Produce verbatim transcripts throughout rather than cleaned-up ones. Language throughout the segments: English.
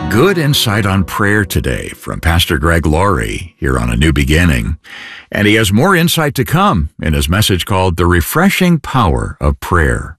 Good insight on prayer today from Pastor Greg Laurie here on A New Beginning. And he has more insight to come in his message called The Refreshing Power of Prayer.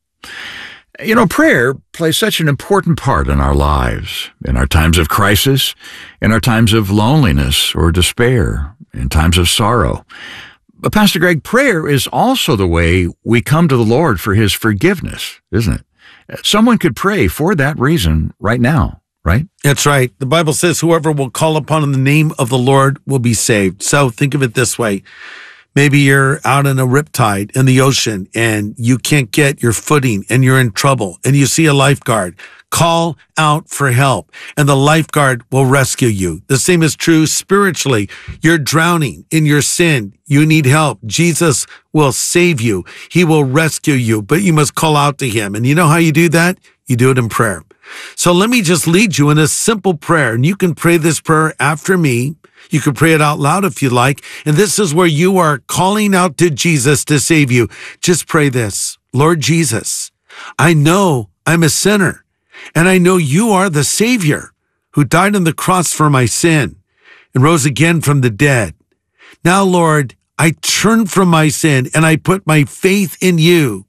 You know, prayer plays such an important part in our lives, in our times of crisis, in our times of loneliness or despair, in times of sorrow. But Pastor Greg, prayer is also the way we come to the Lord for his forgiveness, isn't it? Someone could pray for that reason right now, right? That's right. The Bible says whoever will call upon the name of the Lord will be saved. So think of it this way. Maybe you're out in a riptide in the ocean and you can't get your footing and you're in trouble and you see a lifeguard. Call out for help and the lifeguard will rescue you. The same is true spiritually. You're drowning in your sin. You need help. Jesus will save you. He will rescue you, but you must call out to him. And you know how you do that? You do it in prayer. So let me just lead you in a simple prayer, and you can pray this prayer after me. You can pray it out loud if you like. And this is where you are calling out to Jesus to save you. Just pray this. Lord Jesus, I know I'm a sinner, and I know you are the Savior who died on the cross for my sin and rose again from the dead. Now, Lord, I turn from my sin and I put my faith in you.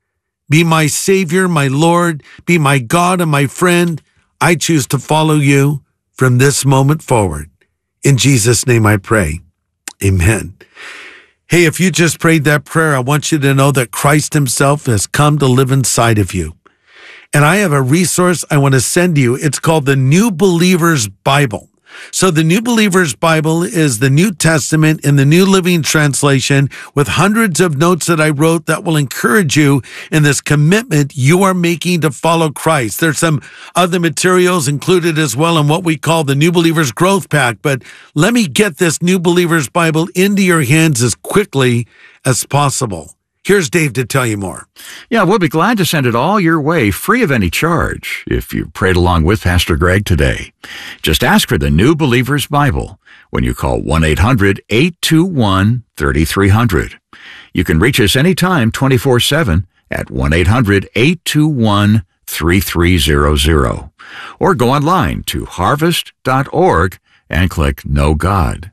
Be my Savior, my Lord, be my God and my friend. I choose to follow you from this moment forward. In Jesus' name I pray. Amen. Hey, if you just prayed that prayer, I want you to know that Christ himself has come to live inside of you. And I have a resource I want to send you. It's called the New Believer's Bible. So the New Believer's Bible is the New Testament in the New Living Translation with hundreds of notes that I wrote that will encourage you in this commitment you are making to follow Christ. There's some other materials included as well in what we call the New Believer's Growth Pack, but let me get this New Believer's Bible into your hands as quickly as possible. Here's Dave to tell you more. Yeah, we'll be glad to send it all your way, free of any charge, if you prayed along with Pastor Greg today. Just ask for the New Believer's Bible when you call one eight hundred, eight two one, three three zero zero. You can reach us anytime twenty-four seven at one eight hundred, eight two one, three three zero zero. Or go online to harvest dot org and click Know God.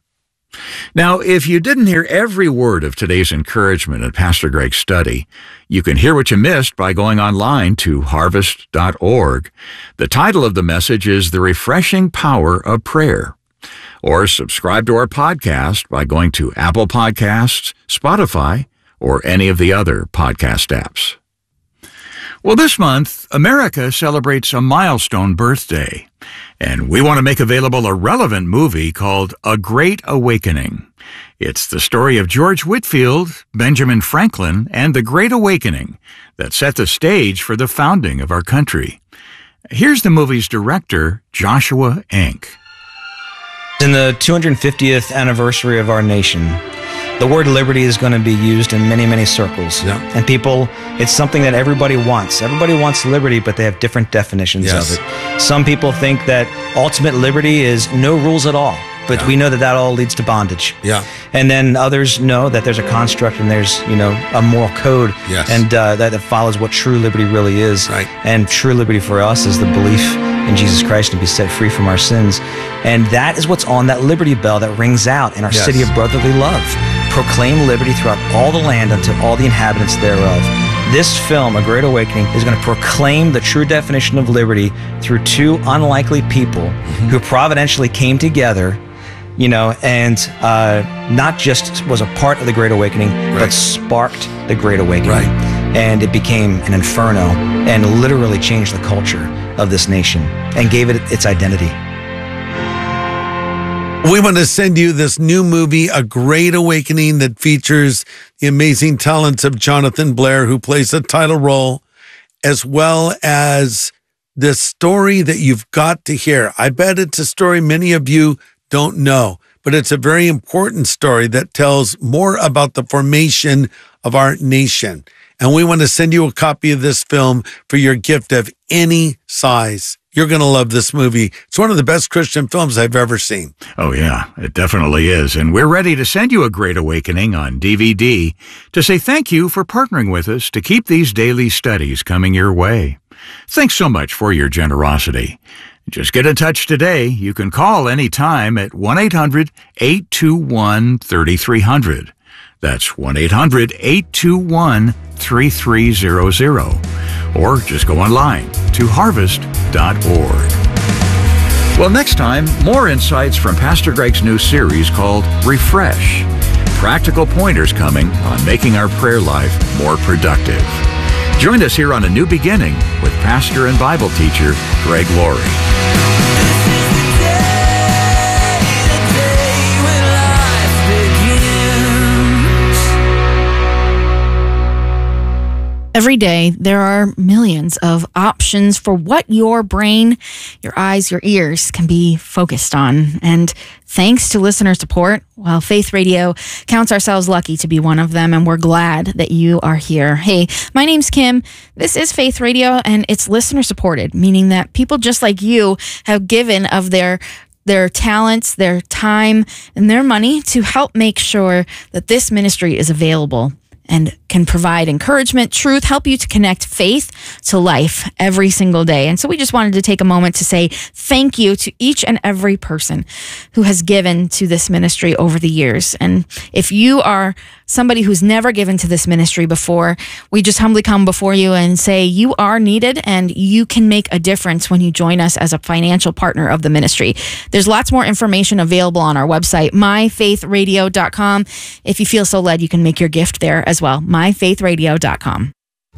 Now, if you didn't hear every word of today's encouragement in Pastor Greg's study, you can hear what you missed by going online to harvest dot org. The title of the message is The Refreshing Power of Prayer. Or subscribe to our podcast by going to Apple Podcasts, Spotify, or any of the other podcast apps. Well, this month, America celebrates a milestone birthday, and we want to make available a relevant movie called A Great Awakening. It's the story of George Whitefield, Benjamin Franklin, and the Great Awakening that set the stage for the founding of our country. Here's the movie's director, Joshua Enck. In the two hundred fiftieth anniversary of our nation, the word liberty is going to be used in many, many circles. Yeah. And people, it's something that everybody wants. Everybody wants liberty, but they have different definitions Yes. of it. Some people think that ultimate liberty is no rules at all, but Yeah. we know that that all leads to bondage. Yeah. And then others know that there's a construct and there's, you know, a moral code. Yes. And uh, that, that follows what true liberty really is. Right. And true liberty for us is the belief in Jesus Christ to be set free from our sins. And that is what's on that Liberty Bell that rings out in our Yes. city of brotherly love. Proclaim liberty throughout all the land unto all the inhabitants thereof. This film, A Great Awakening, is going to proclaim the true definition of liberty through two unlikely people mm-hmm. who providentially came together, you know, and uh, not just was a part of the Great Awakening, right. but sparked the Great Awakening. Right. And it became an inferno and literally changed the culture of this nation and gave it its identity. We want to send you this new movie, A Great Awakening, that features the amazing talents of Jonathan Blair, who plays the title role, as well as this story that you've got to hear. I bet it's a story many of you don't know, but it's a very important story that tells more about the formation of our nation. And we want to send you a copy of this film for your gift of any size. You're going to love this movie. It's one of the best Christian films I've ever seen. Oh, yeah, it definitely is. And we're ready to send you A Great Awakening on D V D to say thank you for partnering with us to keep these daily studies coming your way. Thanks so much for your generosity. Just get in touch today. You can call anytime at one eight hundred eight two one three three zero zero. That's one eight hundred eight two one three three zero zero. Or just go online to harvest dot org. Well, next time, more insights from Pastor Greg's new series called Refresh. Practical pointers coming on making our prayer life more productive. Join us here on A New Beginning with pastor and Bible teacher Greg Laurie. Every day, there are millions of options for what your brain, your eyes, your ears can be focused on. And thanks to listener support, well, Faith Radio counts ourselves lucky to be one of them, and we're glad that you are here. Hey, my name's Kim. This is Faith Radio, and it's listener supported, meaning that people just like you have given of their their talents, their time, and their money to help make sure that this ministry is available and can provide encouragement, truth, help you to connect faith to life every single day. And so we just wanted to take a moment to say thank you to each and every person who has given to this ministry over the years. And if you are somebody who's never given to this ministry before, we just humbly come before you and say you are needed and you can make a difference when you join us as a financial partner of the ministry. There's lots more information available on our website, my faith radio dot com. If you feel so led, you can make your gift there as well, my faith radio dot com.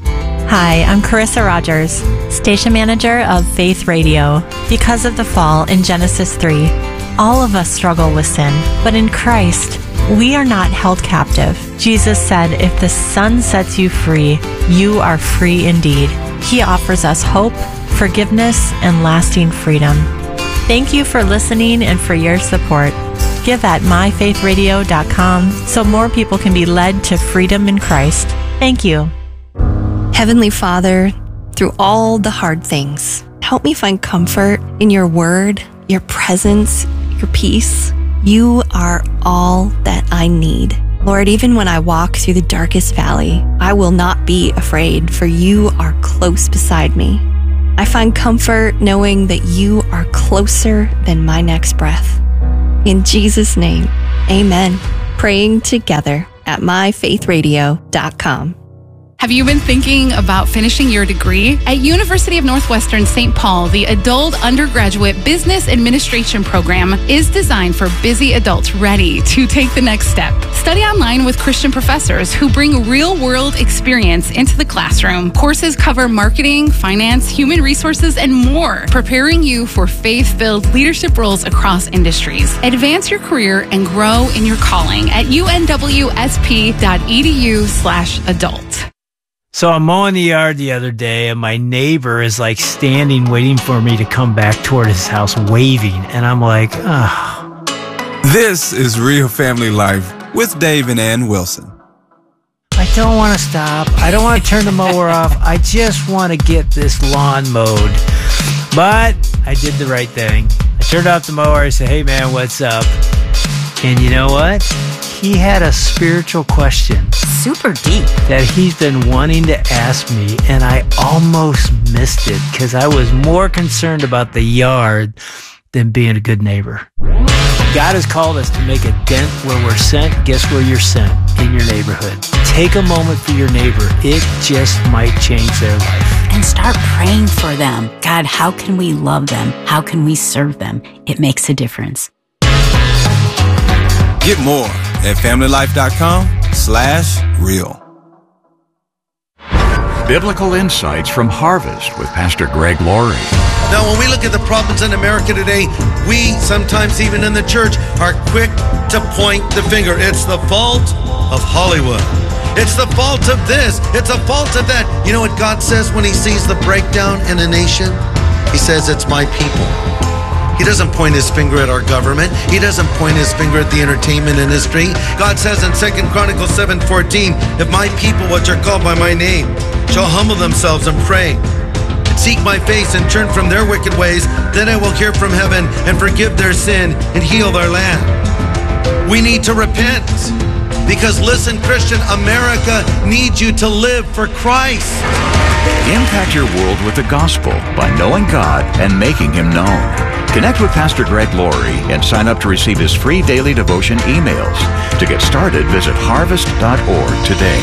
Hi, I'm Carissa Rogers, station manager of Faith Radio. Because of the fall in Genesis three, all of us struggle with sin, but in Christ, we are not held captive. Jesus said, if the Son sets you free, you are free indeed. He offers us hope, forgiveness, and lasting freedom. Thank you for listening and for your support. Give at my faith radio dot com so more people can be led to freedom in Christ. Thank you. Heavenly Father, through all the hard things, help me find comfort in your word, your presence, your peace. You are all that I need. Lord, even when I walk through the darkest valley, I will not be afraid, for you are close beside me. I find comfort knowing that you are closer than my next breath. In Jesus' name, amen. Praying together at my faith radio dot com. Have you been thinking about finishing your degree? At University of Northwestern Saint Paul, the Adult Undergraduate Business Administration program is designed for busy adults ready to take the next step. Study online with Christian professors who bring real-world experience into the classroom. Courses cover marketing, finance, human resources, and more, preparing you for faith-filled leadership roles across industries. Advance your career and grow in your calling at U N W S P dot E D U slash adult. So I'm mowing the yard the other day, and my neighbor is like standing waiting for me to come back toward his house waving. And I'm like, oh. This is Real Family Life with Dave and Ann Wilson. I don't want to stop. I don't want to turn the mower off. I just want to get this lawn mowed. But I did the right thing. I turned off the mower. I said, hey, man, what's up? And you know what? He had a spiritual question. Super deep. That he's been wanting to ask me, and I almost missed it because I was more concerned about the yard than being a good neighbor. God has called us to make a dent where we're sent. Guess where you're sent? In your neighborhood. Take a moment for your neighbor. It just might change their life. And start praying for them. God, how can we love them? How can we serve them? It makes a difference. Get more at family life dot com slash real. Biblical insights from Harvest with Pastor Greg Laurie. Now, when we look at the problems in America today, we sometimes, even in the church, are quick to point the finger. It's the fault of Hollywood. It's the fault of this. It's a fault of that. You know what God says when he sees the breakdown in a nation? He says, it's my people. He doesn't point his finger at our government. He doesn't point his finger at the entertainment industry. God says in Second Chronicles seven fourteen, if my people, which are called by my name, shall humble themselves and pray, and seek my face and turn from their wicked ways, then I will hear from heaven and forgive their sin and heal their land. We need to repent. Because listen, Christian, America needs you to live for Christ. Impact your world with the gospel by knowing God and making Him known. Connect with Pastor Greg Laurie and sign up to receive his free daily devotion emails. To get started, visit harvest dot org today.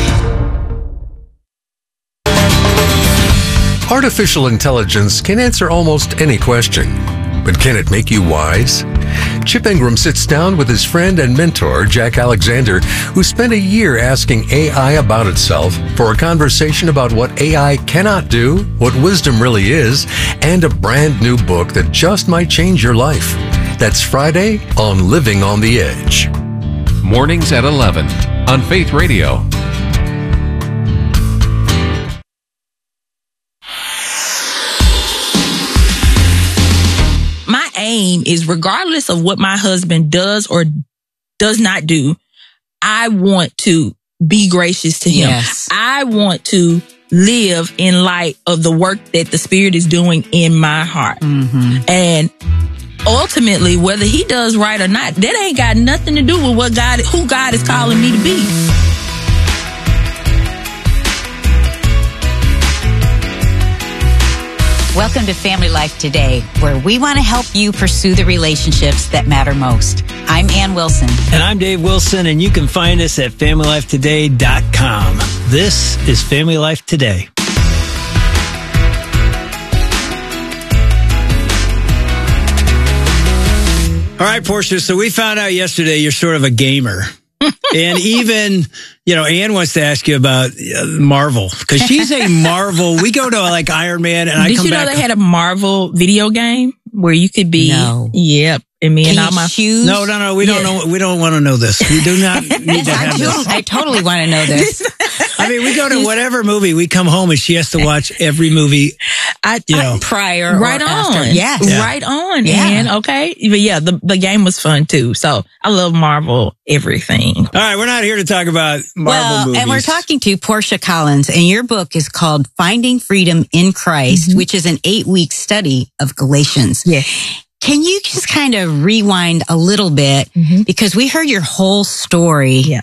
Artificial intelligence can answer almost any question, but can it make you wise? Chip Ingram sits down with his friend and mentor, Jack Alexander, who spent a year asking A I about itself for a conversation about what A I cannot do, what wisdom really is, and a brand new book that just might change your life. That's Friday on Living on the Edge. Mornings at eleven on Faith Radio. My aim is, regardless of what my husband does or does not do, I want to be gracious to him. Yes. I want to live in light of the work that the Spirit is doing in my heart. Mm-hmm. And ultimately, whether he does right or not, that ain't got nothing to do with what God, who God is calling me to be. Welcome to Family Life Today, where we want to help you pursue the relationships that matter most. I'm Ann Wilson. And I'm Dave Wilson, and you can find us at family life today dot com. This is Family Life Today. All right, Portia, so we found out yesterday you're sort of a gamer. And even, you know, Ann wants to ask you about uh, Marvel, because she's a Marvel. We go to like Iron Man, and I Did come you know back. they had a Marvel video game where you could be? No. Yep. And me Can and all you my choose? No, no, no. We Yeah. don't know. We don't want to know this. We do not need to I, have do, this. I totally want to know this. I mean, we go to whatever movie. We come home and she has to watch every movie. I, You I- know. Prior right or on. after. Yes. Yeah. Right on. Yeah. And okay. But yeah, the, the game was fun too. So I love Marvel everything. All right, we're not here to talk about Marvel well, movies. and we're talking to Portia Collins, and your book is called Finding Freedom in Christ, Mhm. which is an eight-week study of Galatians. Yeah. Can you just kind of rewind a little bit? Mhm. Because we heard your whole story Yeah.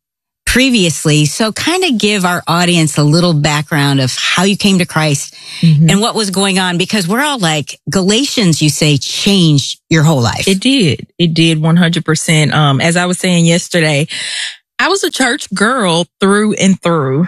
previously. So kind of give our audience a little background of how you came to Christ Mhm. and what was going on. Because we're all like, Galatians, you say, changed your whole life. It did. It did one hundred percent. Um, as I was saying yesterday, I was a church girl through and through.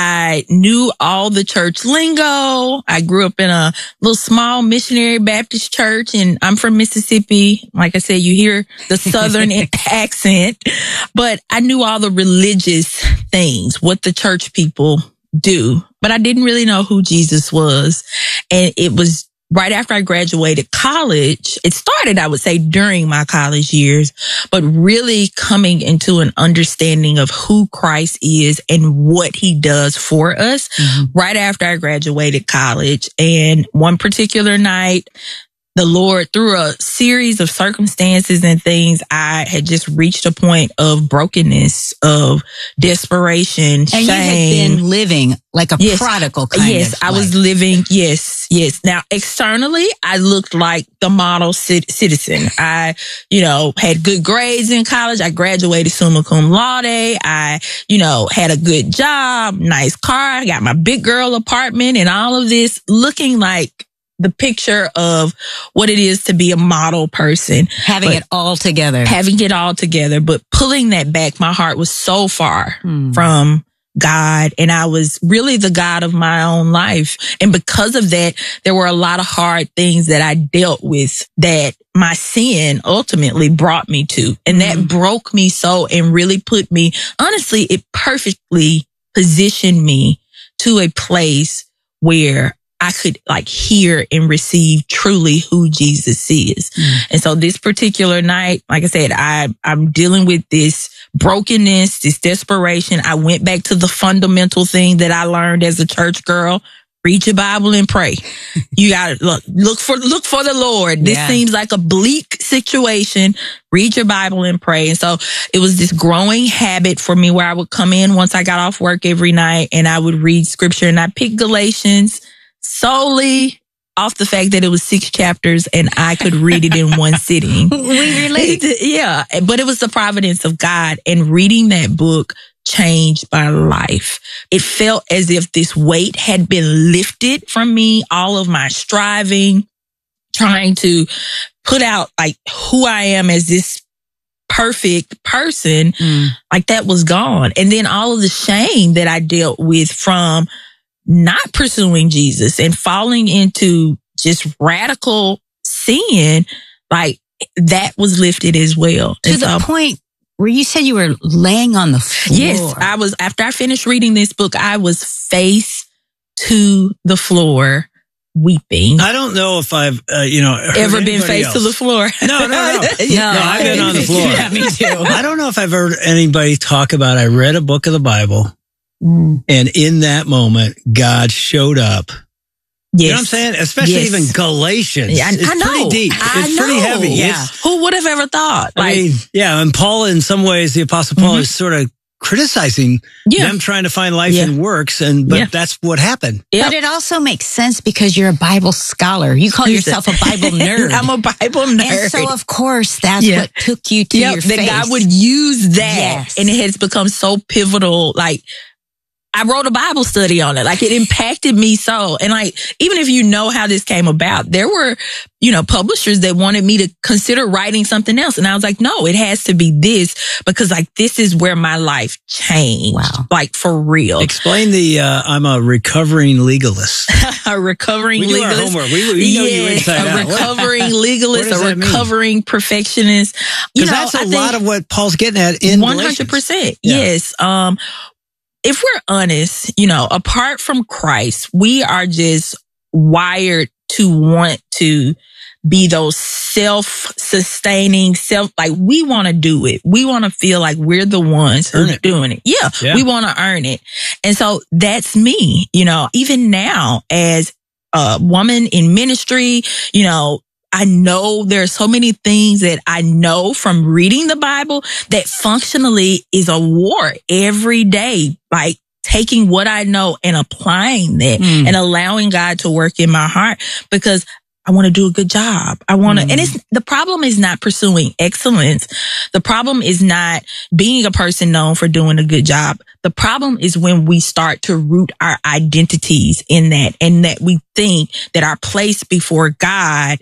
I knew all the church lingo. I grew up in a little small missionary Baptist church, and I'm from Mississippi. Like I said, you hear the Southern accent, but I knew all the religious things, what the church people do, but I didn't really know who Jesus was. And it was right after I graduated college. It started, I would say, during my college years, but really coming into an understanding of who Christ is and what he does for us Mm-hmm. right after I graduated college. And one particular night, the Lord, through a series of circumstances and things, I had just reached a point of brokenness, of desperation, And shame. you had been living like a Yes. prodigal kind Yes, of I was life. living. Yes, yes. Now, externally, I looked like the model cit- citizen. I, you know, had good grades in college. I graduated summa cum laude. I, you know, had a good job, nice car. I got my big girl apartment and all of this, looking like the picture of what it is to be a model person. Having But it all together. having it all together, but pulling that back, my heart was so far Hmm. from God, and I was really the God of my own life. And because of that, there were a lot of hard things that I dealt with that my sin ultimately brought me to. And that broke me so, and really put me, honestly, it perfectly positioned me to a place where I could like hear and receive truly who Jesus is. Mm. And so this particular night, like I said, I, I'm dealing with this brokenness, this desperation. I went back to the fundamental thing that I learned as a church girl. Read your Bible and pray. You gotta look, look for, look for the Lord. This Yeah. seems like a bleak situation. Read your Bible and pray. And so it was this growing habit for me where I would come in once I got off work every night and I would read scripture, and I picked Galatians solely off the fact that it was six chapters and I could read it in one sitting. We relate. Yeah. But it was the providence of God, and reading that book changed my life. It felt as if this weight had been lifted from me, all of my striving, trying to put out like who I am as this perfect person, mm. like that was gone. And then all of the shame that I dealt with from not pursuing Jesus and falling into just radical sin, like that was lifted as well. To and the so, point where you said you were laying on the floor. Yes, I was. After I finished reading this book, I was face to the floor weeping. I don't know if I've, uh, you know, ever been face else. to the floor. No, no, no. no, I've been on the floor. Yeah, me too. I don't know if I've heard anybody talk about, I read a book of the Bible, mm. and in that moment, God showed up. Yes. You know what I'm saying? Especially yes. even Galatians. Yeah, I, it's I know. pretty deep. I it's know. pretty heavy. Yeah. It's, Who would have ever thought? Like, I mean, yeah, and Paul, in some ways, the Apostle Paul mm-hmm. is sort of criticizing yeah. them trying to find life yeah. in works, and but yeah. that's what happened. Yep. But it also makes sense because you're a Bible scholar. You call yourself a Bible nerd. I'm a Bible nerd. And so, of course, that's yeah. what took you to yep, your that faith. God would use that, yes. and it has become so pivotal. Like, I wrote a Bible study on it. Like, it impacted me so. And like, even if you know how this came about, there were, you know, publishers that wanted me to consider writing something else. And I was like, no, it has to be this, because like, this is where my life changed. Wow. Like, for real. Explain the, uh, I'm a recovering legalist. a recovering we do legalist. Our homework. We, we know yes, you inside a out. recovering legalist, a recovering mean? perfectionist. Because that's a lot of what Paul's getting at in one hundred percent. Yeah. Yes. Um, If we're honest, you know, apart from Christ, we are just wired to want to be those self-sustaining, self, like we want to do it. We want to feel like we're the ones who are doing it. Yeah, yeah. We want to earn it. And so that's me, you know, even now as a woman in ministry, you know, I know there are so many things that I know from reading the Bible that functionally is a war every day. Like taking what I know and applying that mm. and allowing God to work in my heart, because I want to do a good job. I want to, mm. and it's, the problem is not pursuing excellence. The problem is not being a person known for doing a good job. The problem is when we start to root our identities in that, and that we think that our place before God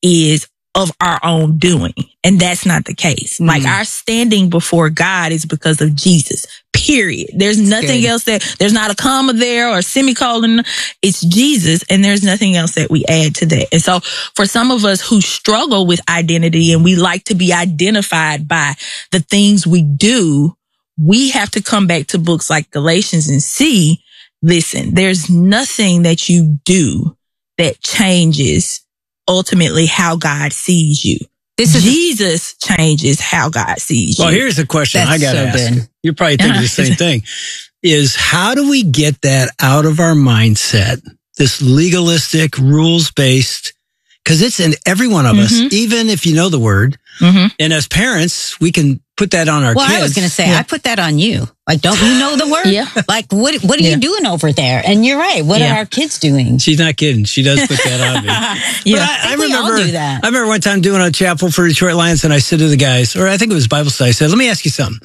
is of our own doing. And that's not the case. Mm. Like, our standing before God is because of Jesus, period. There's nothing else that, there's not a comma there or a semicolon. It's Jesus, and there's nothing else that we add to that. And so for some of us who struggle with identity and we like to be identified by the things we do, we have to come back to books like Galatians and see, listen, there's nothing that you do that changes ultimately how God sees you. This is Jesus a- changes how God sees you. Well, here's the question That's I got to so ask. Good. You're probably thinking uh-huh. the same thing. Is how do we get that out of our mindset? This legalistic, rules-based, because it's in every one of mm-hmm. us, even if you know the word. Mm-hmm. And as parents, we can put that on our well, kids. Well, I was going to say, yeah. I put that on you. Like, don't you know the word? Yeah. Like, what What are yeah. you doing over there? And you're right. What yeah. are our kids doing? She's not kidding. She does put that on me. yeah, but I, I, I remember. We all do that. I remember one time doing a chapel for Detroit Lions, and I said to the guys, or I think it was Bible study. I said, "Let me ask you something.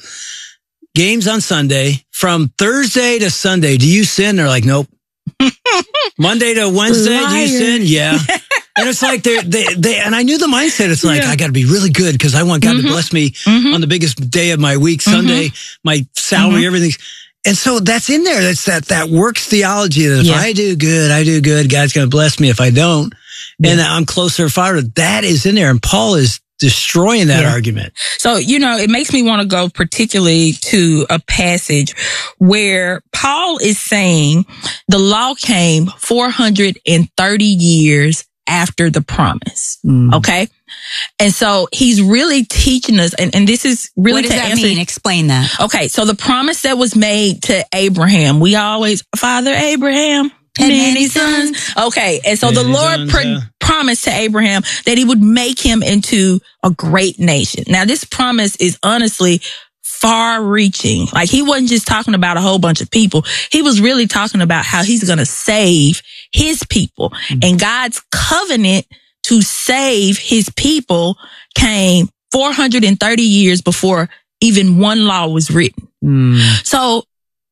Games on Sunday, from Thursday to Sunday, do you sin?" They're like, "Nope." Monday to Wednesday, Liar. Do you sin? Yeah. And it's like they they they and I knew the mindset. It's like, yeah. I got to be really good because I want God mm-hmm. to bless me mm-hmm. on the biggest day of my week, Sunday, mm-hmm. my salary, mm-hmm. everything. And so that's in there. That's that that works theology that if yeah. I do good, I do good, God's going to bless me. If I don't, yeah. and I'm closer to Father, that is in there. And Paul is destroying that yeah. argument. So, you know, it makes me want to go particularly to a passage where Paul is saying the law came four hundred thirty years after the promise. Mm. Okay. And so he's really teaching us, and, and this is really what does to that answer, mean? Explain that. Okay. So the promise that was made to Abraham, we always, Father Abraham, and many sons. Okay. And so many the Lord sons, pro- yeah. promised to Abraham that he would make him into a great nation. Now, this promise is honestly far reaching. Like, he wasn't just talking about a whole bunch of people. He was really talking about how he's going to save his people. Mm-hmm. And God's covenant to save his people came four hundred thirty years before even one law was written. Mm. So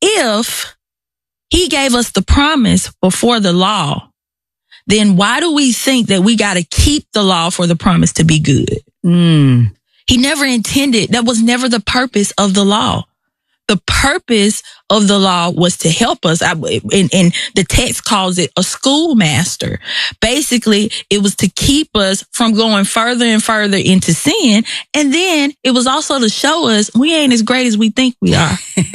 if he gave us the promise before the law, then why do we think that we got to keep the law for the promise to be good? Mm. He never intended, that was never the purpose of the law. The purpose of the law was to help us. I, and, and the text calls it a schoolmaster. Basically, it was to keep us from going further and further into sin. And then it was also to show us we ain't as great as we think we are.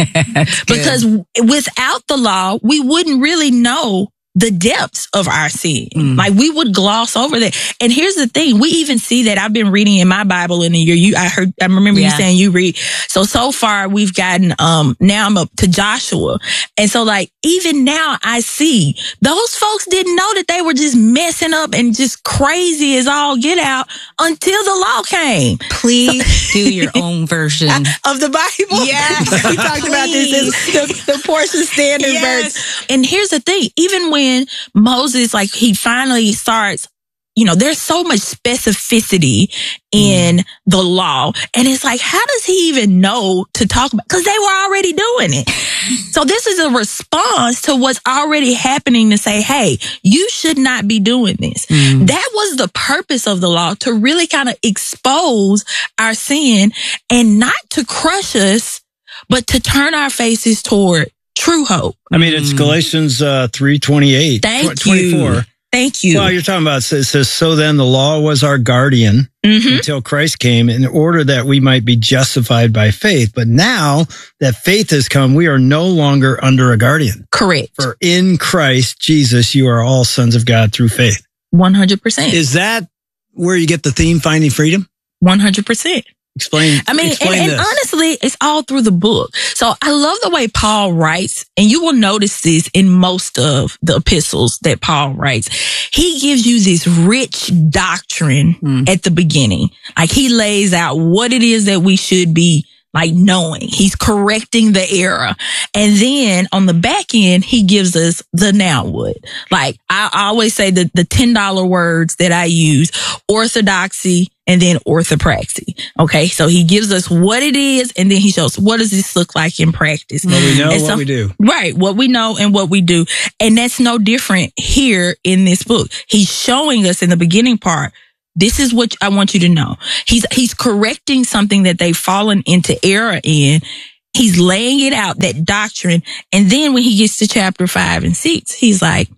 Because without the law, we wouldn't really know the depths of our sin. Mm. Like we would gloss over that. And here's the thing. We even see that. I've been reading in my Bible in a year. You, I heard, I remember yeah. you saying you read. So, so far we've gotten, um, now I'm up to Joshua. And so like, even now I see those folks didn't know that they were just messing up and just crazy as all get out until the law came. Please so, do your own version of the Bible. Yes. We talked about this, the, the Portia Standard yes. version. And here's the thing. Even when When Moses, like he finally starts, you know, there's so much specificity in mm. the law. And it's like, how does he even know to talk about? Because they were already doing it. So this is a response to what's already happening to say, hey, you should not be doing this. Mm. That was the purpose of the law, to really kind of expose our sin and not to crush us, but to turn our faces toward true hope. I mean, it's Galatians uh, three twenty-eight. Thank twenty-four. You. Thank you. Well, you're talking about, it says, so then the law was our guardian mm-hmm. until Christ came in order that we might be justified by faith. But now that faith has come, we are no longer under a guardian. Correct. For in Christ Jesus, you are all sons of God through faith. one hundred percent. Is that where you get the theme, Finding Freedom? one hundred percent. Explain. I mean, explain and, and honestly, it's all through the book. So I love the way Paul writes, and you will notice this in most of the epistles that Paul writes. He gives you this rich doctrine mm. at the beginning. Like he lays out what it is that we should be like knowing. He's correcting the error. And then on the back end, he gives us the now what. Like I always say the, the ten dollar words that I use, orthodoxy and then orthopraxy. Okay. So he gives us what it is and then he shows what does this look like in practice. What we know, and what so, we do. Right. What we know and what we do. And that's no different here in this book. He's showing us in the beginning part, this is what I want you to know. He's, he's correcting something that they've fallen into error in. He's laying it out, that doctrine. And then when he gets to chapter five and six, he's like,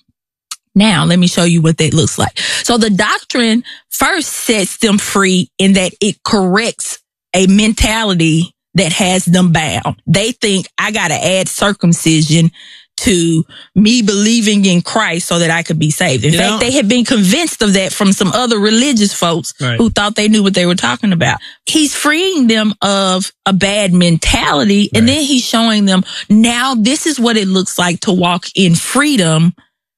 now let me show you what that looks like. So the doctrine first sets them free in that it corrects a mentality that has them bound. They think I got to add circumcision to me believing in Christ so that I could be saved. In yeah. fact, they had been convinced of that from some other religious folks right. who thought they knew what they were talking about. He's freeing them of a bad mentality. Right. And then he's showing them now this is what it looks like to walk in freedom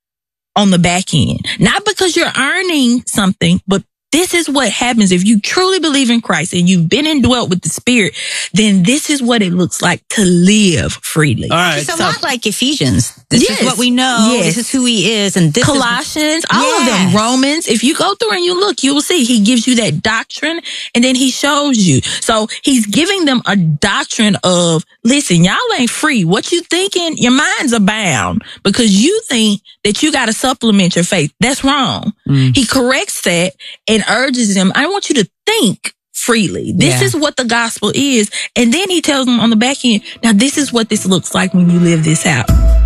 on the back end. Not because you're earning something, but this is what happens if you truly believe in Christ and you've been indwelt with the Spirit, then this is what it looks like to live freely. All right. It's a so, lot like Ephesians. This yes, is what we know. Yes. This is who he is. And this Colossians, is, all yes. of them. Romans. If you go through and you look, you will see he gives you that doctrine and then he shows you. So he's giving them a doctrine of, listen, y'all ain't free. What you thinking? Your minds are bound because you think that you got to supplement your faith. That's wrong. Mm. He corrects that and urges them, I want you to think freely. This yeah. is what the gospel is. And then he tells them on the back end, now this is what this looks like when you live this out.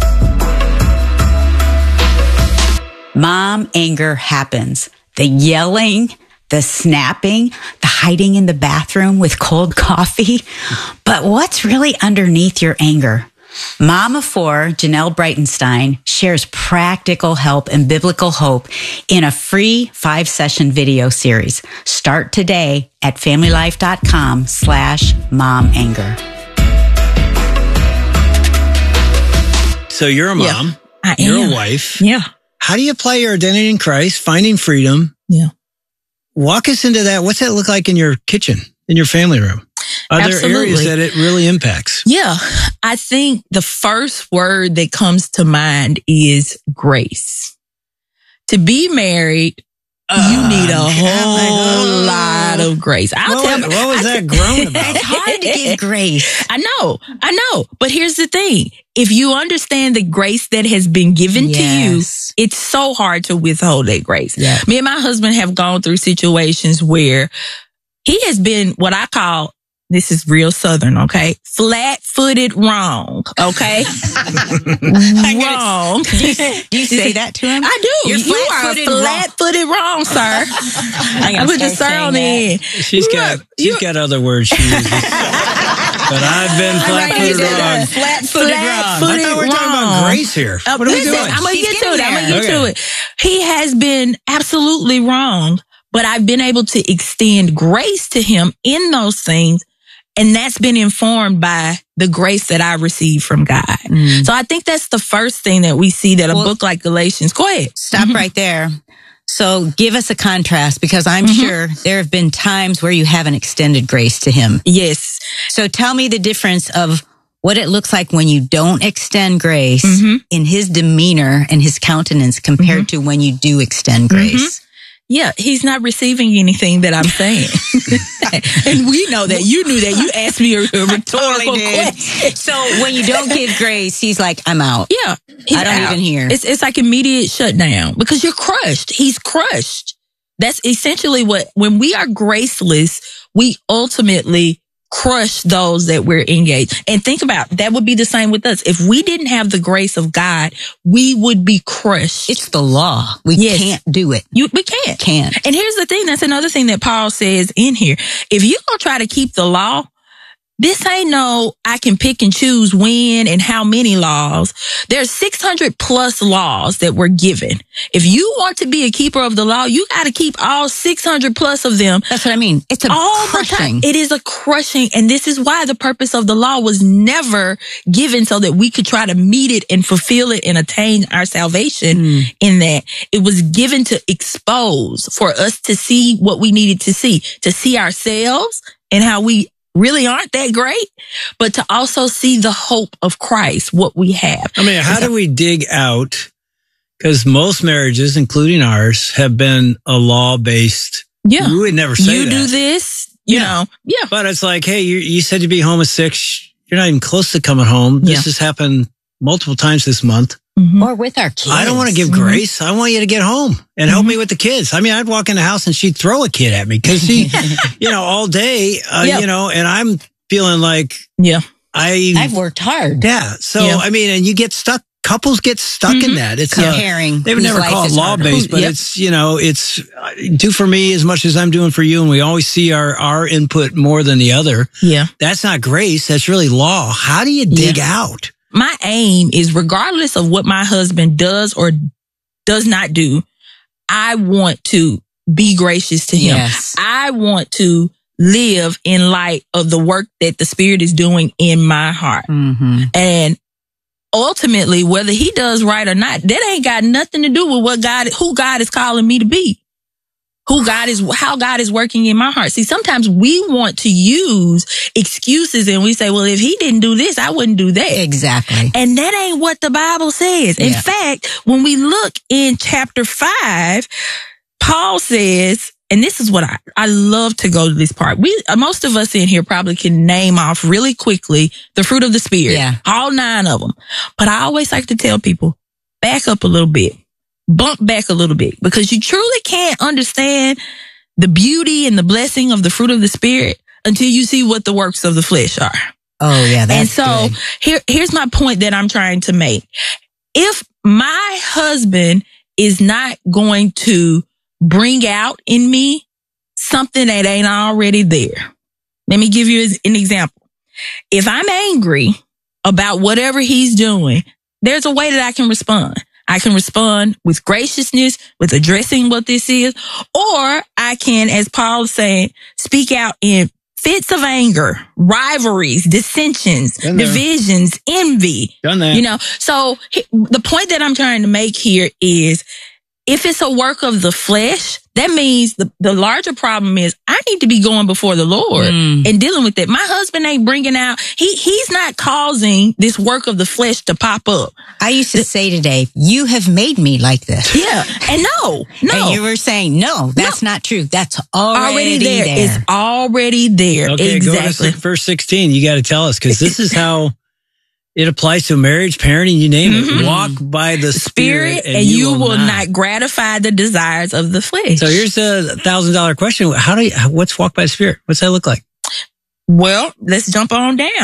Mom anger happens. The yelling, the snapping, the hiding in the bathroom with cold coffee. But what's really underneath your anger? Mom of four, Janelle Breitenstein, shares practical help and biblical hope in a free five-session video series. Start today at familylife.com slash mom anger. So you're a mom. Yeah, I you're am. a wife. Yeah. How do you apply your identity in Christ, finding freedom? Yeah. Walk us into that. What's that look like in your kitchen, in your family room? Are Absolutely. there areas that it really impacts? Yeah. I think the first word that comes to mind is grace. To be married, uh, you need a whole lot of grace. I'll what, tell. What was I, that groan about? It's hard to give grace. I know, I know. But here's the thing. If you understand the grace that has been given Yes. to you, it's so hard to withhold that grace. Yeah. Me and my husband have gone through situations where he has been what I call, this is real Southern, okay? Flat-footed wrong, okay? Wrong. Do you, do you say that to him? I do. You're you flat-footed are wrong. flat-footed wrong, sir. I, gotta put the start sir on saying the end. She's got she's got other words she uses. But I've been flat-footed wrong. Flat-footed wrong. I thought we were talking about grace here. Uh, What are we listen, doing? I'm gonna She's get to getting it. I'm gonna there. get to Okay. it. He has been absolutely wrong, but I've been able to extend grace to him in those things. And that's been informed by the grace that I received from God. Mm. So I think that's the first thing that we see that a Well, book like Galatians. Go ahead. Stop right there. So give us a contrast, because I'm Mm-hmm. sure there have been times where you haven't extended grace to him. Yes. So tell me the difference of what it looks like when you don't extend grace Mm-hmm. in his demeanor and his countenance compared to when you do extend grace. Yeah, he's not receiving anything that I'm saying. And we know that. You knew that. You asked me a, a rhetorical question. So when you don't give grace, he's like, I'm out. Yeah. he's I don't out. even hear. It's, it's like immediate shutdown because you're crushed. He's crushed. That's essentially what, when we are graceless, we ultimately crush those that we're engaged. And think about, that would be the same with us. If we didn't have the grace of God, we would be crushed. It's the law. We Yes. can't do it. You, we can't. Can't. And here's the thing. That's another thing that Paul says in here. If you gonna try to keep the law, this ain't no, I can pick and choose when and how many laws. There's six hundred plus laws that were given. If you want to be a keeper of the law, you got to keep all six hundred plus of them. That's what I mean. It's a all crushing. The time. It is a crushing. And this is why the purpose of the law was never given so that we could try to meet it and fulfill it and attain our salvation Mm. in that. It was given to expose, for us to see what we needed to see, to see ourselves and how we really aren't that great, but to also see the hope of Christ, what we have. I mean, how do we dig out? Because most marriages, including ours, have been a law-based. Yeah. We would never say You that. do this, you Yeah. know. Yeah. But it's like, hey, you, you said you'd be home at six. You're not even close to coming home. This Yeah. has happened multiple times this month. Mm-hmm. Or with our kids. I don't want to give Mm-hmm. grace. I want you to get home and help me with the kids. I mean, I'd walk in the house and she'd throw a kid at me because he, you know, all day, uh, Yep. you know, and I'm feeling like Yeah. I, I've worked hard. yeah. So, Yeah. I mean, and you get stuck. Couples get stuck in that. It's uh, Comparing. they would whose never life call it is law harder. based, but Yep. it's, you know, it's uh, do for me as much as I'm doing for you. And we always see our, our input more than the other. Yeah. That's not grace. That's really law. How do you dig out? My aim is, regardless of what my husband does or does not do, I want to be gracious to him. Yes. I want to live in light of the work that the Spirit is doing in my heart. Mm-hmm. And ultimately, whether he does right or not, that ain't got nothing to do with what God, who God is calling me to be. Who God is, how God is working in my heart. See, sometimes we want to use excuses and we say, well, if he didn't do this, I wouldn't do that. Exactly. And that ain't what the Bible says. In Yeah. fact, when we look in chapter five, Paul says, and this is what I, I love to go to this part. We, most of us in here probably can name off really quickly the fruit of the Spirit. Yeah. All nine of them. But I always like to tell people, back up a little bit. Bump back a little bit, because you truly can't understand the beauty and the blessing of the fruit of the Spirit until you see what the works of the flesh are. Oh, yeah. That's and so good. here, here's my point that I'm trying to make. If my husband is not going to bring out in me something that ain't already there, let me give you an example. If I'm angry about whatever he's doing, there's a way that I can respond. I can respond with graciousness, with addressing what this is, or I can, as Paul is saying, speak out in fits of anger, rivalries, dissensions, Done there. divisions, envy. Done that. You know, so he- the point that I'm trying to make here is, if it's a work of the flesh, that means the, the larger problem is I need to be going before the Lord mm. and dealing with it. My husband ain't bringing out, he he's not causing this work of the flesh to pop up. I used to the, say to Dave, you have made me like this. Yeah. And no, no. And you were saying, no, that's no. not true. That's already, already there. there. It's already there. Okay, exactly. Go to verse sixteen. You got to tell us, because this is how it applies to marriage, parenting, you name it. Mm-hmm. Walk by the Spirit, Spirit and, and you, you will not. not gratify the desires of the flesh. So here's a thousand dollar question. How do you, what's walk by the Spirit? What's that look like? Well, let's jump on down.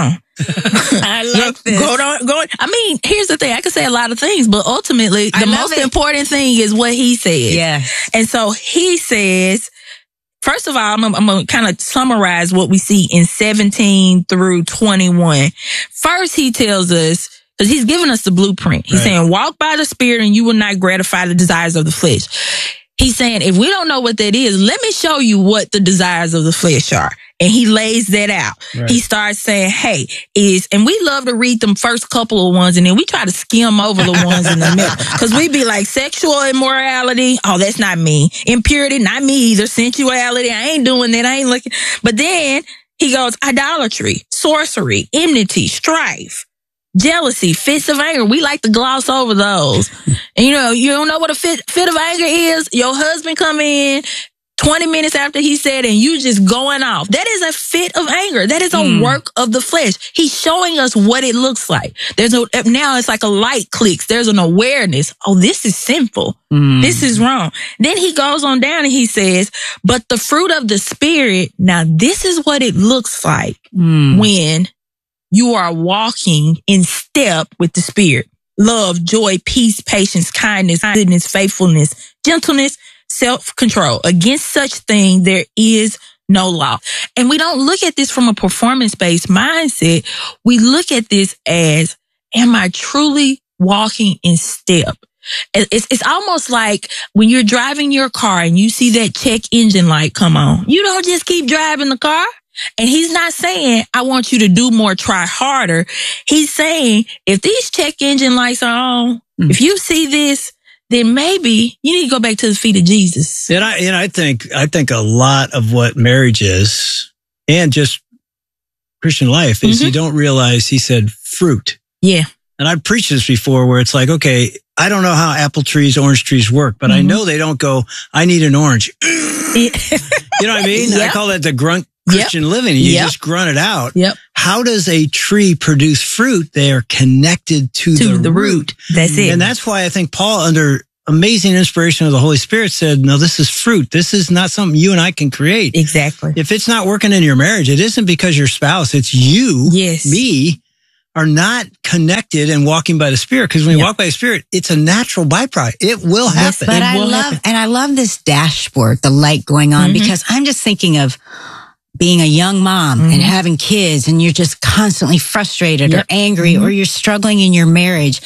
I like this. Go on, go on. I mean, here's the thing. I could say a lot of things, but ultimately, the most it. important thing is what he says. Yeah. And so he says, first of all, I'm, I'm going to kind of summarize what we see in seventeen through twenty-one. First, he tells us, because he's giving us the blueprint. He's right. saying, walk by the Spirit and you will not gratify the desires of the flesh. He's saying, if we don't know what that is, let me show you what the desires of the flesh are. And he lays that out. Right. He starts saying, hey, is, and we love to read them first couple of ones and then we try to skim over the ones in the middle. Cause we be like sexual immorality. Oh, that's not me. Impurity, not me either. Sensuality. I ain't doing that. I ain't looking. But then he goes, idolatry, sorcery, enmity, strife, jealousy, fits of anger. We like to gloss over those. And you know, you don't know what a fit, fit of anger is. Your husband come in twenty minutes after he said, and you just going off. That is a fit of anger. That is a mm. work of the flesh. He's showing us what it looks like. There's a, now it's like a light clicks. There's an awareness. Oh, this is sinful. Mm. This is wrong. Then he goes on down and he says, but the fruit of the Spirit, now this is what it looks like mm. when you are walking in step with the Spirit. Love, joy, peace, patience, kindness, goodness, faithfulness, gentleness, self-control. Against such thing, there is no law. And we don't look at this from a performance-based mindset. We look at this as, am I truly walking in step? It's, it's almost like when you're driving your car and you see that check engine light come on. You don't just keep driving the car. And he's not saying, I want you to do more, try harder. He's saying, if these check engine lights are on, mm. if you see this, then maybe you need to go back to the feet of Jesus. And I, and I think, I think a lot of what marriage is and just Christian life is mm-hmm. you don't realize he said fruit. Yeah. And I've preached this before where it's like, okay, I don't know how apple trees, orange trees work, but mm-hmm. I know they don't go, I need an orange. You know what I mean? Yep. I call that the grunt Christian yep. living. You yep. just grunt it out. Yep. How does a tree produce fruit? They are connected to, to the, the root. root. That's it. And that's why I think Paul, under amazing inspiration of the Holy Spirit, said, no, this is fruit. This is not something you and I can create. Exactly. If it's not working in your marriage, it isn't because your spouse, it's you, yes. me, are not connected and walking by the Spirit. Because when you yep. walk by the Spirit, it's a natural byproduct. It will happen. Yes, but it I love, happen. and I love this dashboard, the light going on, mm-hmm. because I'm just thinking of being a young mom mm-hmm. and having kids, and you're just constantly frustrated yep. or angry mm-hmm. or you're struggling in your marriage.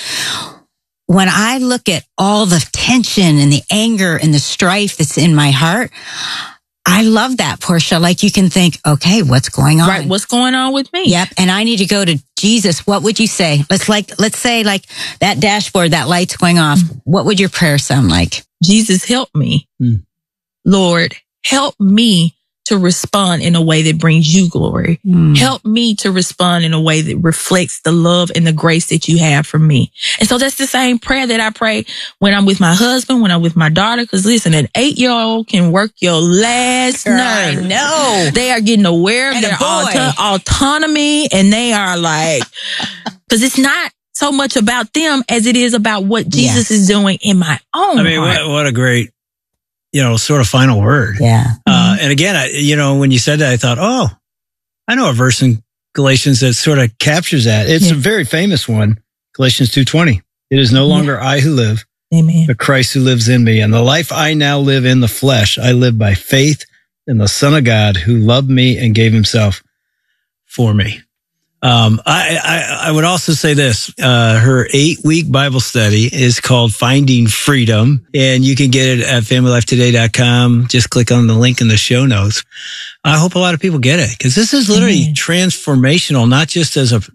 When I look at all the tension and the anger and the strife that's in my heart, I love that, Portia. Like you can think, okay, what's going on? Right. What's going on with me? Yep. And I need to go to Jesus. What would you say? Let's like, let's say like that dashboard, that light's going off. Mm-hmm. What would your prayer sound like? Jesus, help me. Mm. Lord, help me to respond in a way that brings you glory. Mm. Help me to respond in a way that reflects the love and the grace that you have for me. And so that's the same prayer that I pray when I'm with my husband, when I'm with my daughter. Because listen, an eight-year-old can work your last Girl, nerve. I know. They are getting aware of and their auto- autonomy, and they are like, because it's not so much about them as it is about what Jesus yeah. is doing in my own I mean, heart. What, what a great, you know, sort of final word. Yeah. Uh, and again, I, you know, when you said that, I thought, oh, I know a verse in Galatians that sort of captures that. It's yeah. a very famous one, Galatians two twenty. It is no longer yeah. I who live, Amen. but Christ who lives in me. And the life I now live in the flesh, I live by faith in the Son of God who loved me and gave himself for me. Um, I, I, I would also say this, uh, her eight week Bible study is called Finding Freedom, and you can get it at family life today dot com. Just click on the link in the show notes. I hope a lot of people get it, because this is literally mm-hmm. transformational, not just as a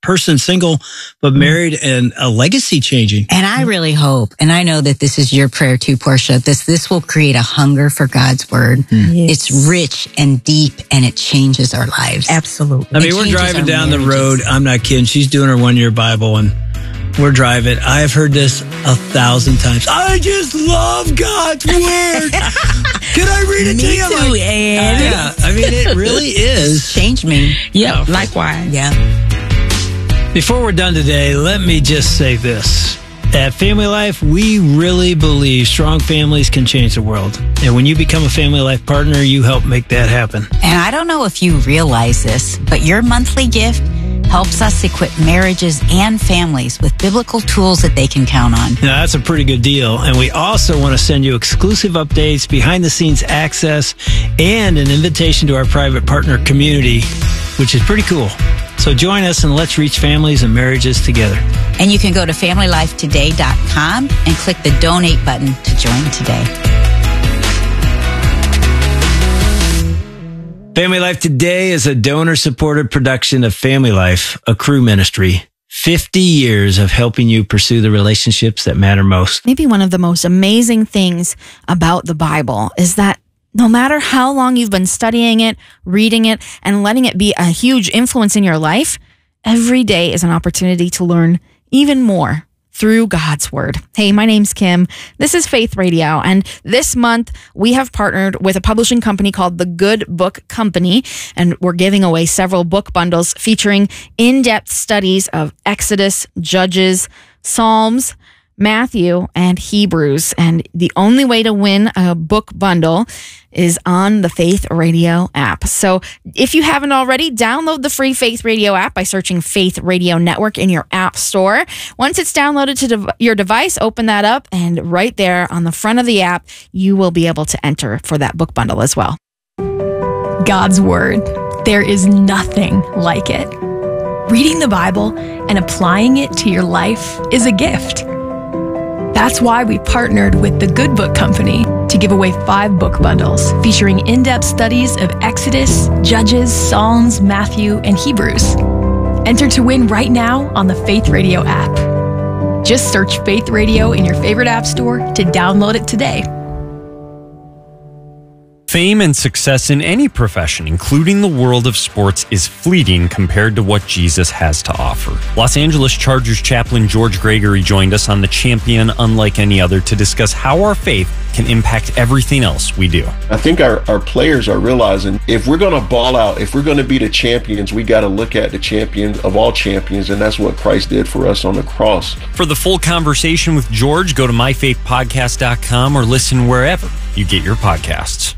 person, single but married, and a legacy changing. And I really hope, and I know that this is your prayer too, Portia, this this will create a hunger for God's word. Mm. Yes. It's rich and deep, and it changes our lives. Absolutely. I mean, it we're driving down marriages. the road. I'm not kidding. She's doing her one-year Bible, and we're driving. I've heard this a thousand times. I just love God's word. Can I read it me to you? Too, like, Ed. Yeah, I mean, it really is. Changed me. Yeah, likewise. Yeah. Before we're done today, let me just say this. At Family Life, we really believe strong families can change the world. And when you become a Family Life partner, you help make that happen. And I don't know if you realize this, but your monthly gift helps us equip marriages and families with biblical tools that they can count on. Now, that's a pretty good deal. And we also want to send you exclusive updates, behind-the-scenes access, and an invitation to our private partner community, which is pretty cool. So join us and let's reach families and marriages together. And you can go to family life today dot com and click the donate button to join today. Family Life Today is a donor-supported production of Family Life, a crew ministry. fifty years of helping you pursue the relationships that matter most. Maybe one of the most amazing things about the Bible is that no matter how long you've been studying it, reading it, and letting it be a huge influence in your life, every day is an opportunity to learn even more through God's Word. Hey, my name's Kim. This is Faith Radio, and this month we have partnered with a publishing company called The Good Book Company, and we're giving away several book bundles featuring in-depth studies of Exodus, Judges, Psalms, Matthew, and Hebrews. And the only way to win a book bundle is on the Faith Radio app. So if you haven't already, download the free Faith Radio app by searching Faith Radio Network in your app store. Once it's downloaded to dev- your device, open that up, and right there on the front of the app, you will be able to enter for that book bundle as well. God's Word. There is nothing like it. Reading the Bible and applying it to your life is a gift. That's why we partnered with the Good Book Company to give away five book bundles featuring in-depth studies of Exodus, Judges, Psalms, Matthew, and Hebrews. Enter to win right now on the Faith Radio app. Just search Faith Radio in your favorite app store to download it today. Fame and success in any profession, including the world of sports, is fleeting compared to what Jesus has to offer. Los Angeles Chargers chaplain George Gregory joined us on The Champion Unlike Any Other to discuss how our faith can impact everything else we do. I think our, our players are realizing if we're going to ball out, if we're going to be the champions, we got to look at the champion of all champions, and that's what Christ did for us on the cross. For the full conversation with George, go to my faith podcast dot com or listen wherever you get your podcasts.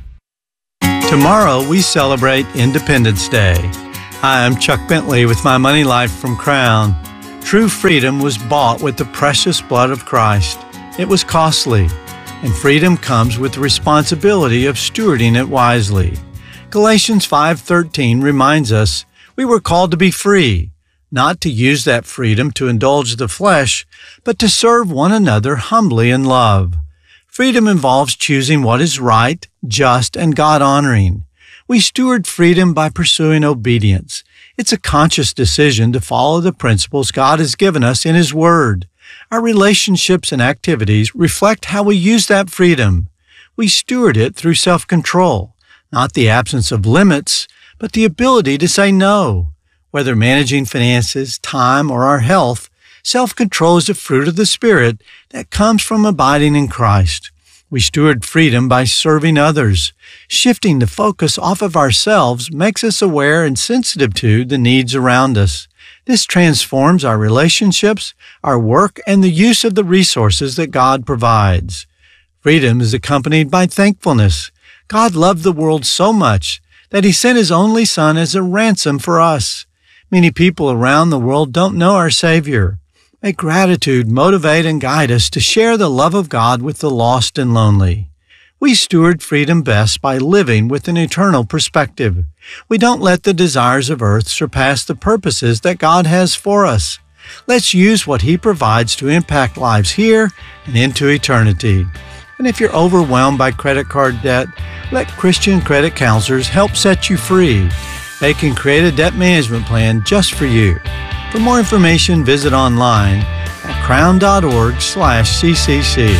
Tomorrow, we celebrate Independence Day. Hi, I'm Chuck Bentley with My Money Life from Crown. True freedom was bought with the precious blood of Christ. It was costly, and freedom comes with the responsibility of stewarding it wisely. Galatians five thirteen reminds us we were called to be free, not to use that freedom to indulge the flesh, but to serve one another humbly in love. Freedom involves choosing what is right, just, and God-honoring. We steward freedom by pursuing obedience. It's a conscious decision to follow the principles God has given us in His Word. Our relationships and activities reflect how we use that freedom. We steward it through self-control, not the absence of limits, but the ability to say no. Whether managing finances, time, or our health, self-control is a fruit of the Spirit that comes from abiding in Christ. We steward freedom by serving others. Shifting the focus off of ourselves makes us aware and sensitive to the needs around us. This transforms our relationships, our work, and the use of the resources that God provides. Freedom is accompanied by thankfulness. God loved the world so much that He sent His only Son as a ransom for us. Many people around the world don't know our Savior. May gratitude motivate and guide us to share the love of God with the lost and lonely. We steward freedom best by living with an eternal perspective. We don't let the desires of earth surpass the purposes that God has for us. Let's use what He provides to impact lives here and into eternity. And if you're overwhelmed by credit card debt, let Christian credit counselors help set you free. They can create a debt management plan just for you. For more information, visit online at crown.org slash ccc.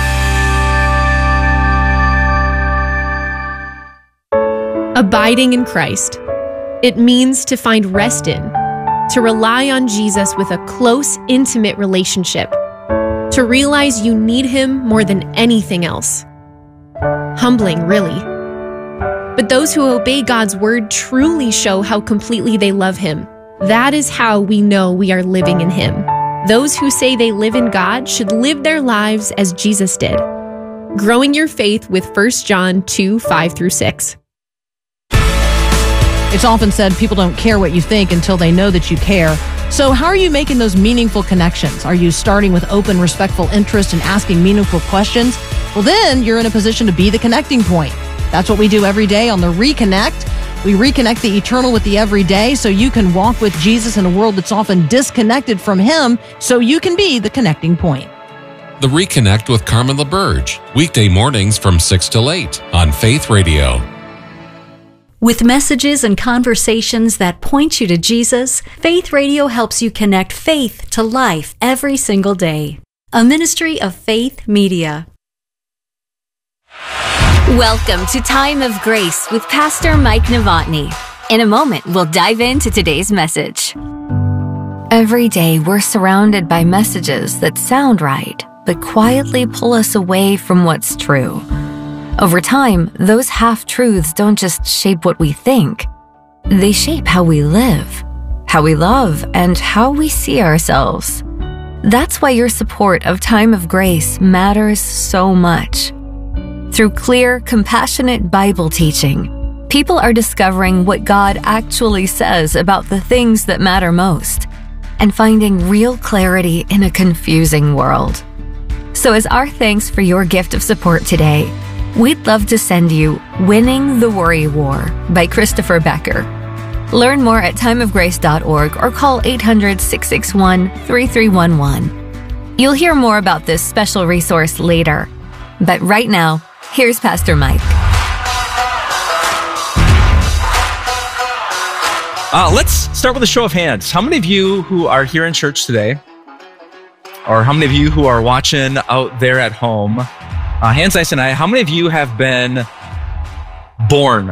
Abiding in Christ. It means to find rest in, to rely on Jesus with a close, intimate relationship, to realize you need Him more than anything else. Humbling, really. But those who obey God's word truly show how completely they love Him. That is how we know we are living in Him. Those who say they live in God should live their lives as Jesus did. Growing your faith with First John two, five through six. It's often said people don't care what you think until they know that you care. So how are you making those meaningful connections? Are you starting with open, respectful interest and asking meaningful questions? Well, then you're in a position to be the connecting point. That's what we do every day on the Reconnect. We reconnect the eternal with the everyday so you can walk with Jesus in a world that's often disconnected from Him, so you can be the connecting point. The Reconnect with Carmen LaBerge, weekday mornings from six till eight on Faith Radio. With messages and conversations that point you to Jesus, Faith Radio helps you connect faith to life every single day. A ministry of Faith Media. Welcome to Time of Grace with Pastor Mike Novotny. In a moment, we'll dive into today's message. Every day, we're surrounded by messages that sound right, but quietly pull us away from what's true. Over time, those half-truths don't just shape what we think. They shape how we live, how we love, and how we see ourselves. That's why your support of Time of Grace matters so much. Through clear, compassionate Bible teaching, people are discovering what God actually says about the things that matter most and finding real clarity in a confusing world. So as our thanks for your gift of support today, we'd love to send you Winning the Worry War by Christopher Becker. Learn more at time of grace dot org or call eight hundred, six six one, three three one one. You'll hear more about this special resource later. But right now, here's Pastor Mike. Uh, let's start with a show of hands. How many of you who are here in church today, or how many of you who are watching out there at home, uh, hands nice and high, how many of you have been born?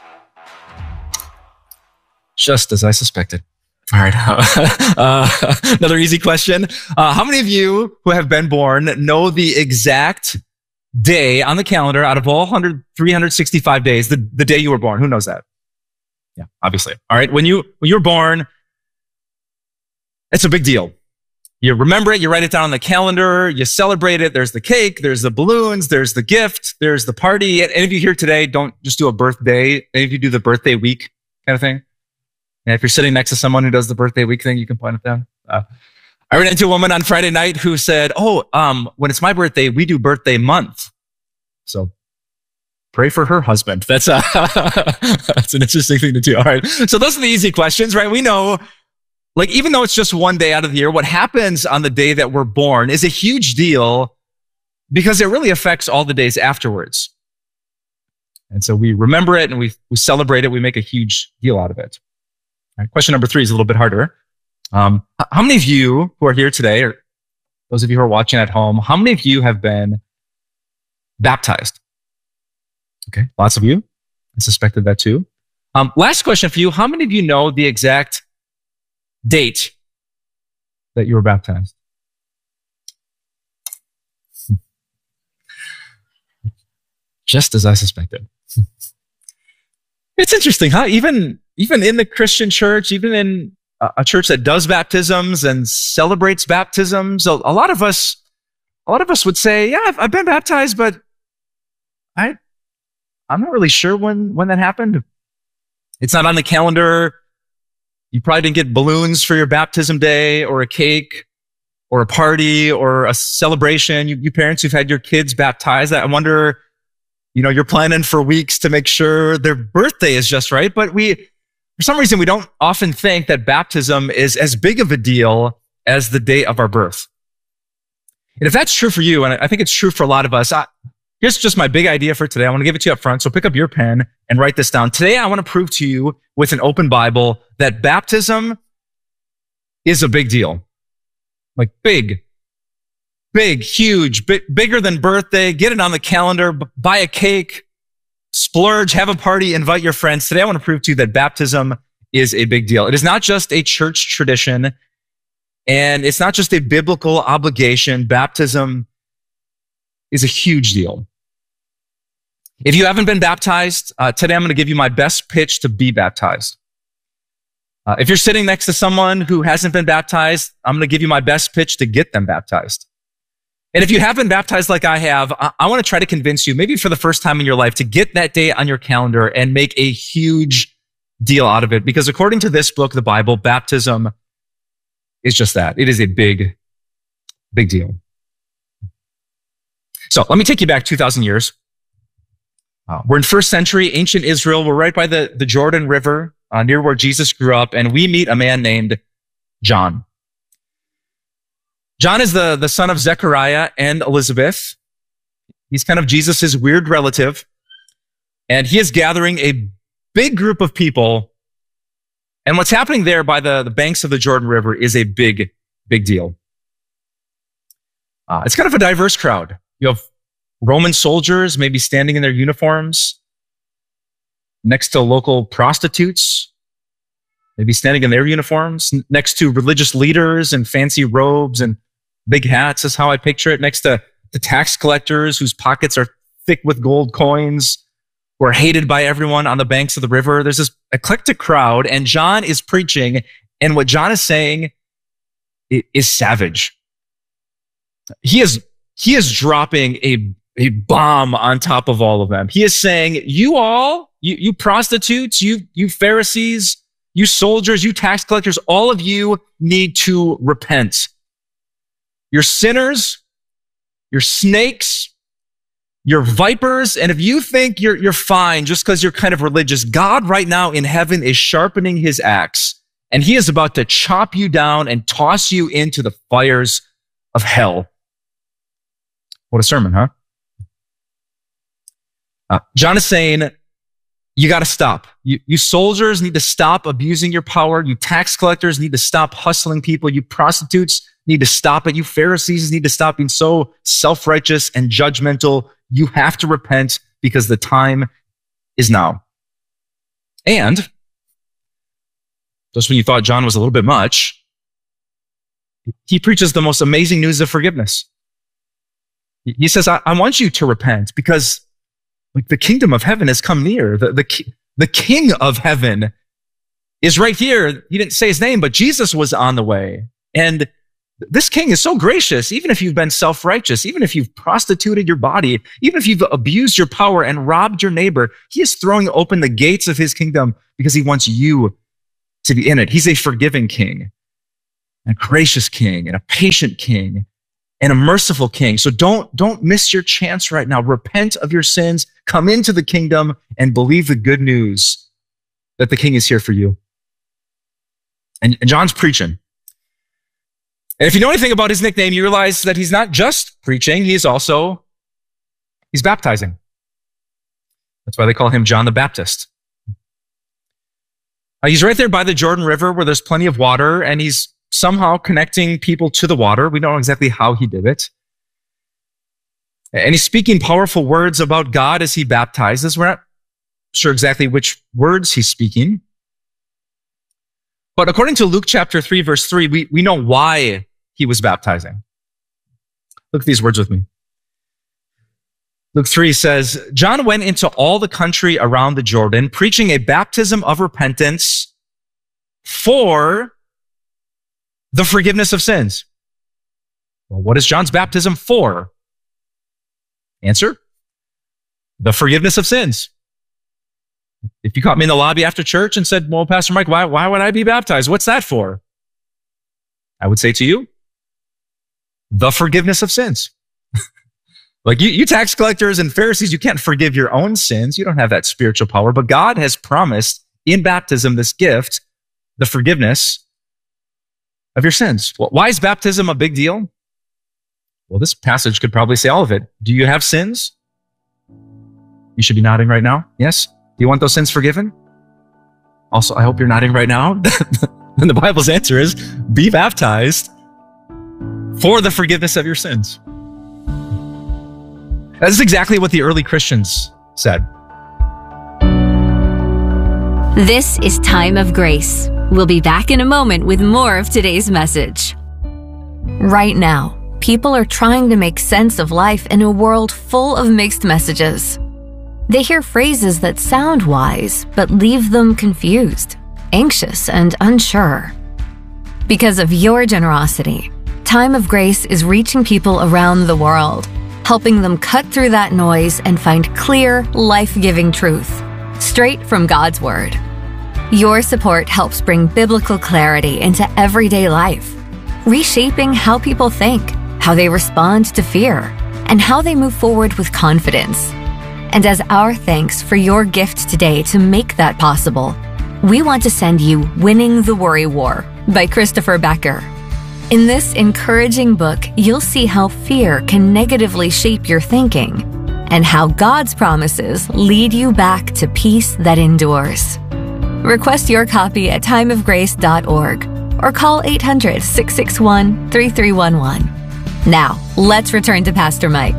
Just as I suspected. All right. uh, another easy question. Uh, how many of you who have been born know the exact day on the calendar out of all one hundred, three hundred sixty-five days, the, the day you were born? Who knows that? Yeah, obviously. All right. When you, when you were born, it's a big deal. You remember it, you write it down on the calendar, you celebrate it. There's the cake, there's the balloons, there's the gift, there's the party. Any of you here today, don't just do a birthday. Any of you do the birthday week kind of thing? And if you're sitting next to someone who does the birthday week thing, you can point at them. Uh, I ran into a woman on Friday night who said, oh, um, when it's my birthday, we do birthday month. So pray for her husband. That's, uh, that's an interesting thing to do. All right. So those are the easy questions, right? We know, like, even though it's just one day out of the year, what happens on the day that we're born is a huge deal because it really affects all the days afterwards. And so we remember it and we, we celebrate it. We make a huge deal out of it. All right, question number three is a little bit harder. Um, how many of you who are here today, or those of you who are watching at home, how many of you have been baptized? Okay, lots of you. I suspected that too. Um, last question for you. How many of you know the exact date that you were baptized? Just as I suspected. It's interesting, huh? Even, even in the Christian church, even in a church that does baptisms and celebrates baptisms, a, a lot of us, a lot of us would say, yeah, I've, I've been baptized, but I, I'm not really sure when, when that happened. It's not on the calendar. You probably didn't get balloons for your baptism day or a cake or a party or a celebration. You, you parents who've had your kids baptized, I wonder, you know, you're planning for weeks to make sure their birthday is just right. But we, for some reason, we don't often think that baptism is as big of a deal as the day of our birth. And if that's true for you, and I think it's true for a lot of us, I, here's just my big idea for today. I want to give it to you up front. So pick up your pen and write this down. Today, I want to prove to you with an open Bible that baptism is a big deal. Like big, big, huge, big, bigger than birthday. Get it on the calendar, b- buy a cake, splurge, have a party, invite your friends. Today I want to prove to you that baptism is a big deal. It is not just a church tradition, and it's not just a biblical obligation. Baptism is a huge deal. If you haven't been baptized, uh, today I'm going to give you my best pitch to be baptized. Uh, if you're sitting next to someone who hasn't been baptized, I'm going to give you my best pitch to get them baptized. And if you have been baptized like I have, I, I want to try to convince you, maybe for the first time in your life, to get that day on your calendar and make a huge deal out of it. Because according to this book, the Bible, baptism is just that. It is a big, big deal. So let me take you back two thousand years. Uh, we're in first century ancient Israel. We're right by the, the Jordan River, uh, near where Jesus grew up, and we meet a man named John. John is the, the son of Zechariah and Elizabeth. He's kind of Jesus's weird relative, and he is gathering a big group of people. And what's happening there by the, the banks of the Jordan River is a big, big deal. Uh, it's kind of a diverse crowd. You have Roman soldiers maybe standing in their uniforms next to local prostitutes, maybe standing in their uniforms, next to religious leaders in fancy robes and big hats is how I picture it, next to the tax collectors whose pockets are thick with gold coins, who are hated by everyone on the banks of the river. There's this eclectic crowd, and John is preaching, and what John is saying is savage. He is, he is dropping a a bomb on top of all of them. He is saying, you all, you, you prostitutes, you, you Pharisees, you soldiers, you tax collectors, all of you need to repent. You're sinners, you're snakes, you're vipers, and if you think you're, you're fine just because you're kind of religious, God right now in heaven is sharpening his axe, and he is about to chop you down and toss you into the fires of hell. What a sermon, huh? Uh, John is saying, you got to stop. You, you soldiers need to stop abusing your power. You tax collectors need to stop hustling people. You prostitutes need to stop it. You Pharisees need to stop being so self-righteous and judgmental. You have to repent because the time is now. And just when you thought John was a little bit much, he preaches the most amazing news of forgiveness. He says, I, I want you to repent because like the kingdom of heaven has come near. The, the, the king of heaven is right here. He didn't say his name, but Jesus was on the way. And this king is so gracious, even if you've been self-righteous, even if you've prostituted your body, even if you've abused your power and robbed your neighbor, he is throwing open the gates of his kingdom because he wants you to be in it. He's a forgiving king, a gracious king, and a patient king, and a merciful king. So don't, don't miss your chance right now. Repent of your sins, come into the kingdom, and believe the good news that the king is here for you. And, and John's preaching. And if you know anything about his nickname, you realize that he's not just preaching, he's also, he's baptizing. That's why they call him John the Baptist. Uh, he's right there by the Jordan River where there's plenty of water, and he's somehow connecting people to the water. We don't know exactly how he did it. And he's speaking powerful words about God as he baptizes. We're not sure exactly which words he's speaking. But according to Luke chapter three, verse three, we, we know why he was baptizing. Look at these words with me. Luke three says, John went into all the country around the Jordan, preaching a baptism of repentance for the forgiveness of sins. Well, what is John's baptism for? Answer, the forgiveness of sins. If you caught me in the lobby after church and said, well, Pastor Mike, why, why would I be baptized? What's that for? I would say to you, the forgiveness of sins. Like you, you tax collectors and Pharisees, you can't forgive your own sins. You don't have that spiritual power, but God has promised in baptism this gift, the forgiveness of your sins. Well, why is baptism a big deal? Well, this passage could probably say all of it. Do you have sins? You should be nodding right now. Yes? Do you want those sins forgiven? Also, I hope you're nodding right now. And the Bible's answer is be baptized for the forgiveness of your sins. That's exactly what the early Christians said. This is Time of Grace. We'll be back in a moment with more of today's message. Right now, people are trying to make sense of life in a world full of mixed messages. They hear phrases that sound wise, but leave them confused, anxious, and unsure. Because of your generosity, Time of Grace is reaching people around the world, helping them cut through that noise and find clear, life-giving truth, straight from God's Word. Your support helps bring biblical clarity into everyday life, reshaping how people think, how they respond to fear, and how they move forward with confidence. And as our thanks for your gift today to make that possible, we want to send you Winning the Worry War by Christopher Becker. In this encouraging book, you'll see how fear can negatively shape your thinking and how God's promises lead you back to peace that endures. Request your copy at time of grace dot org or call eight hundred, six six one, three three one one. Now, let's return to Pastor Mike.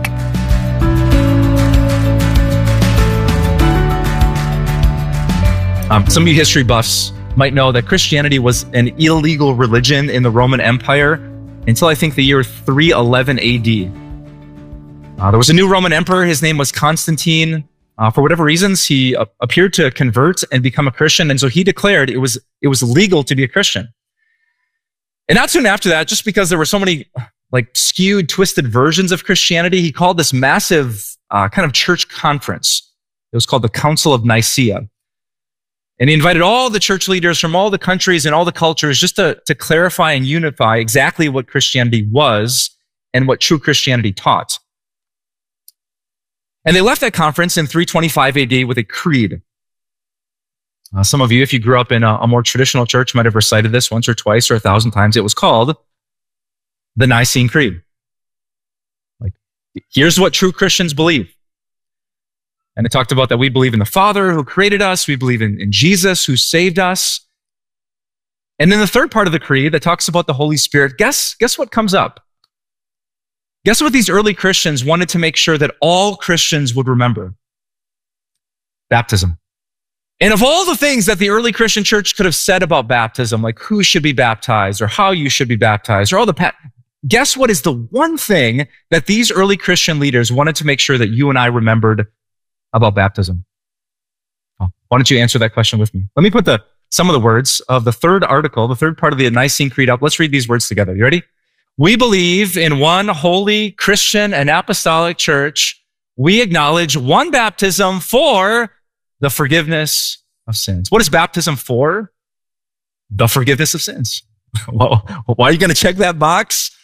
Um, some of you history buffs might know that Christianity was an illegal religion in the Roman Empire until I think the year three eleven A D. Uh, there was a new Roman emperor. His name was Constantine. Uh, for whatever reasons, he uh, appeared to convert and become a Christian, and so he declared it was it was legal to be a Christian. And not soon after that, just because there were so many like skewed, twisted versions of Christianity, he called this massive uh, kind of church conference. It was called the Council of Nicaea. And he invited all the church leaders from all the countries and all the cultures just to, to clarify and unify exactly what Christianity was and what true Christianity taught. And they left that conference in three twenty-five A D with a creed. Uh, some of you, if you grew up in a, a more traditional church, might have recited this once or twice or a thousand times. It was called the Nicene Creed. Like, here's what true Christians believe. And it talked about that we believe in the Father who created us. We believe in, in Jesus who saved us. And then the third part of the creed that talks about the Holy Spirit, guess, guess what comes up? Guess what these early Christians wanted to make sure that all Christians would remember? Baptism. And of all the things that the early Christian church could have said about baptism, like who should be baptized or how you should be baptized or all the, pa- guess what is the one thing that these early Christian leaders wanted to make sure that you and I remembered about baptism? Oh, why don't you answer that question with me? Let me put the some of the words of the third article, the third part of the Nicene Creed up. Let's read these words together. You ready? We believe in one holy Christian and apostolic church. We acknowledge one baptism for the forgiveness of sins. What is baptism for? The forgiveness of sins. Well, why are you going to check that box?